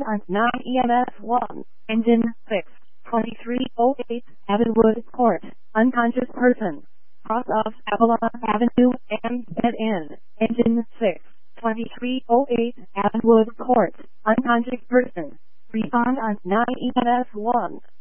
on 9 EMS 1. Engine 6. 2308 Evanwood Court. Unconscious person. Cross of Avalon Avenue and dead end. Engine 6. 2308 Evanwood Court. Unconscious person. Respond on 9 EMS 1.